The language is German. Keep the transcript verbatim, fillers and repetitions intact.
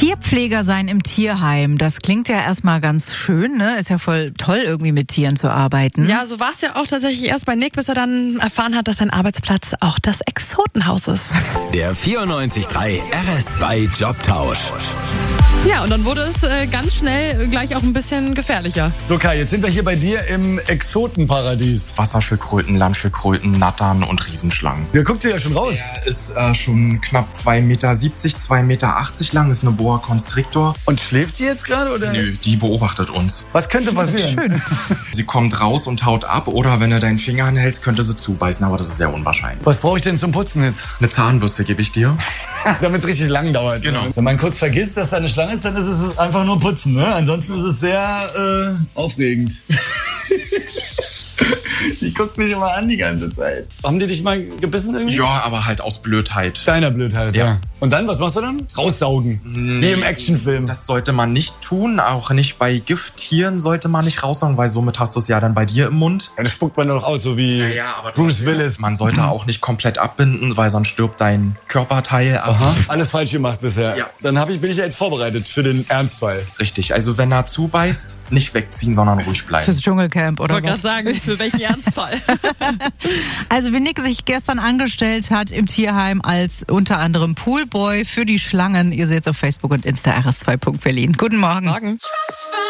Tierpfleger sein im Tierheim, das klingt ja erstmal ganz schön, ne? Ist ja voll toll, irgendwie mit Tieren zu arbeiten. Ja, so war es ja auch tatsächlich erst bei Nick, bis er dann erfahren hat, dass sein Arbeitsplatz auch das Exotenhaus ist. Der vierundneunzig Komma drei R S zwei Jobtausch. Ja, und dann wurde es äh, ganz schnell gleich auch ein bisschen gefährlicher. So Kai, jetzt sind wir hier bei dir im Exotenparadies. Wasserschildkröten, Landschildkröten, Nattern und Riesenschlangen. Wer guckt hier ja schon raus? Er ist äh, schon knapp zwei Meter siebzig, zwei Meter achtzig lang, ist eine Boa Constrictor. Und schläft die jetzt gerade oder? Nö, die beobachtet uns. Was könnte passieren? Schön. Sie kommt raus und haut ab oder wenn du deinen Finger anhältst, könnte sie zubeißen, aber das ist sehr unwahrscheinlich. Was brauche ich denn zum Putzen jetzt? Eine Zahnbürste gebe ich dir. Damit es richtig lang dauert. Genau. Wenn man kurz vergisst, dass da eine Schlange ist, dann ist es einfach nur putzen. Ne? Ansonsten ist es sehr äh, aufregend. Die guckt mich immer an die ganze Zeit. Haben die dich mal gebissen irgendwie? Ja, aber halt aus Blödheit. Deiner Blödheit, ja. Ja. Und dann, was machst du dann? Raussaugen. Nee, Wie im Actionfilm. Das sollte man nicht tun, auch nicht bei Gifttieren sollte man nicht raussaugen, weil somit hast du es ja dann bei dir im Mund. Dann spuckt man doch aus, so wie Ja, aber Bruce Willis. Man sollte auch nicht komplett abbinden, weil sonst stirbt dein Körperteil ab. Aha. Alles falsch gemacht bisher. Ja. Dann hab ich, bin ich ja jetzt vorbereitet für den Ernstfall. Richtig, also wenn er zubeißt, nicht wegziehen, sondern ruhig bleiben. Fürs Dschungelcamp Ich oder wollte was? gerade sagen, für welchen Ernstfall? Also wie Nick sich gestern angestellt hat im Tierheim als unter anderem Poolboy für die Schlangen. Ihr seht es auf Facebook und Insta R S zwei Punkt Berlin. Guten Morgen. Morgen.